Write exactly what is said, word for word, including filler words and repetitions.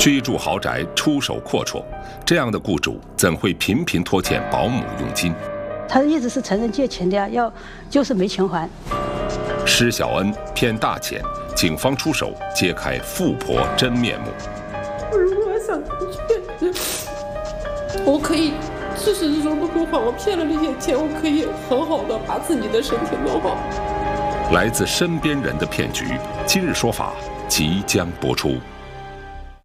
居住豪宅，出手阔绰，这样的雇主怎会频频拖欠保姆佣金？ 他一直是承认借钱的呀，要就是没钱还。 施小恩骗大钱，警方出手揭开富婆真面目。 我如果想骗，我可以自始至终都不还。我骗了这些钱，我可以很好的把自己的身体弄好。 来自身边人的骗局，今日说法即将播出。